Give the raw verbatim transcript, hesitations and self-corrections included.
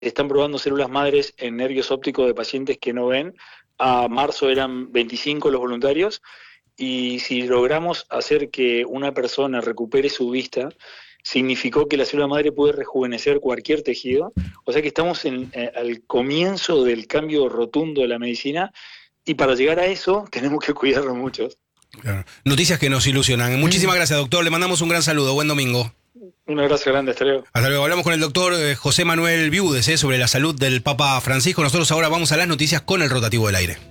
están probando células madres en nervios ópticos de pacientes que no ven. A marzo eran veinticinco los voluntarios, y si logramos hacer que una persona recupere su vista, significó que la célula madre puede rejuvenecer cualquier tejido. O sea que estamos en, eh, al comienzo del cambio rotundo de la medicina, y para llegar a eso tenemos que cuidarnos mucho. Claro. Noticias que nos ilusionan. Muchísimas gracias, doctor. Le mandamos un gran saludo. Buen domingo. Un abrazo grande, hasta luego. Hasta luego. Hablamos con el doctor eh, José Manuel Viudes eh, sobre la salud del Papa Francisco. Nosotros ahora vamos a las noticias con el rotativo del aire.